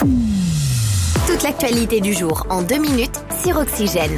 Toute l'actualité du jour en 2 minutes sur Oxygène.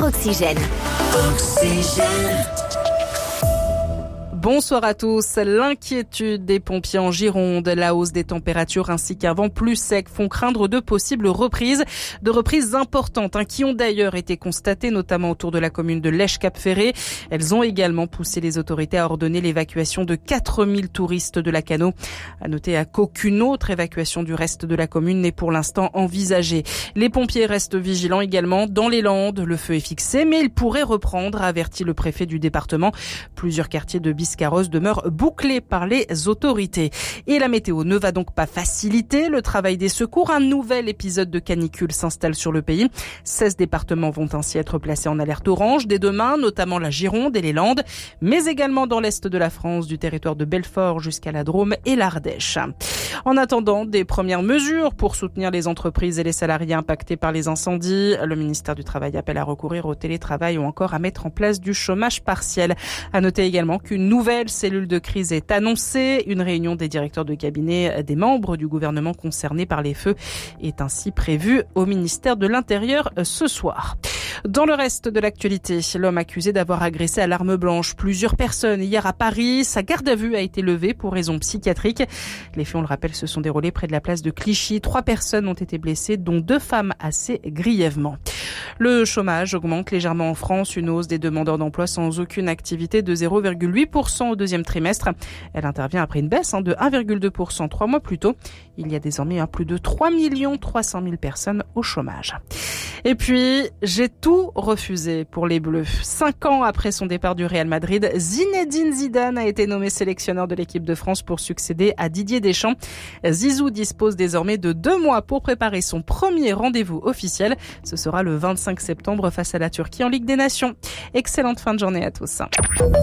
Bonsoir à tous. L'inquiétude des pompiers en Gironde, la hausse des températures ainsi qu'un vent plus sec font craindre de possibles reprises importantes qui ont d'ailleurs été constatées notamment autour de la commune de Lèche-Cap-Ferré. Elles ont également poussé les autorités à ordonner l'évacuation de 4000 touristes de Lacanau. À noter qu'aucune autre évacuation du reste de la commune n'est pour l'instant envisagée. Les pompiers restent vigilants également dans les Landes. Le feu est fixé mais il pourrait reprendre, a averti le préfet du département. Plusieurs quartiers de Biscarrosse demeure bouclé par les autorités. Et la météo ne va donc pas faciliter le travail des secours. Un nouvel épisode de canicule s'installe sur le pays. 16 départements vont ainsi être placés en alerte orange dès demain, notamment la Gironde et les Landes, mais également dans l'est de la France, du territoire de Belfort jusqu'à la Drôme et l'Ardèche. En attendant des premières mesures pour soutenir les entreprises et les salariés impactés par les incendies, le ministère du Travail appelle à recourir au télétravail ou encore à mettre en place du chômage partiel. À noter également qu'une nouvelle cellule de crise est annoncée. Une réunion des directeurs de cabinet des membres du gouvernement concernés par les feux est ainsi prévue au ministère de l'Intérieur ce soir. Dans le reste de l'actualité, l'homme accusé d'avoir agressé à l'arme blanche plusieurs personnes hier à Paris, sa garde à vue a été levée pour raison psychiatrique. Les faits, on le rappelle, se sont déroulés près de la place de Clichy. 3 personnes ont été blessées, dont 2 femmes assez grièvement. Le chômage augmente légèrement en France, une hausse des demandeurs d'emploi sans aucune activité de 0,8% au deuxième trimestre. Elle intervient après une baisse de 1,2% 3 mois plus tôt. Il y a désormais plus de 3 300 000 personnes au chômage. Et puis, j'ai tout refusé pour les Bleus. 5 ans après son départ du Real Madrid, Zinedine Zidane a été nommé sélectionneur de l'équipe de France pour succéder à Didier Deschamps. Zizou dispose désormais de 2 mois pour préparer son premier rendez-vous officiel. Ce sera le 25 septembre face à la Turquie en Ligue des Nations. Excellente fin de journée à tous.